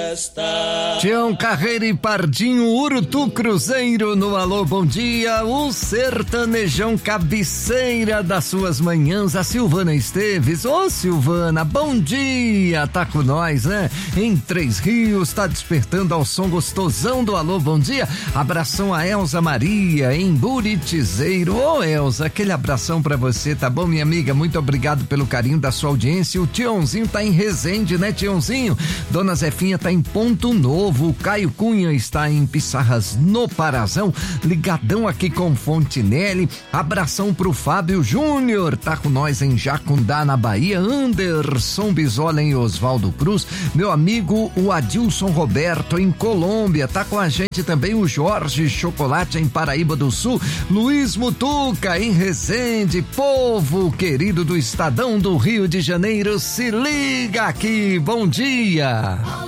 Tião Carreira e Pardinho, Urutu Cruzeiro no Alô Bom Dia, o sertanejão cabeceira das suas manhãs, a Silvana Esteves. Ô Silvana, bom dia, tá com nós, né? Em Três Rios, tá despertando ao som gostosão do Alô Bom Dia. Abração a Elza Maria em Buritizeiro. Ô Elza, aquele abração pra você, tá bom, minha amiga? Muito obrigado pelo carinho da sua audiência. O Tiãozinho tá em Resende, né, Tiãozinho? Dona Zefinha tá em Ponto Novo, o Caio Cunha está em Pissarras no Parazão, ligadão aqui com Fontinelli. Abração pro Fábio Júnior, tá com nós em Jacundá, na Bahia. Anderson Bisola em Oswaldo Cruz, meu amigo o Adilson Roberto em Colômbia, tá com a gente também o Jorge Chocolate em Paraíba do Sul, Luiz Mutuca em Resende. Povo querido do Estadão do Rio de Janeiro, se liga aqui, bom dia.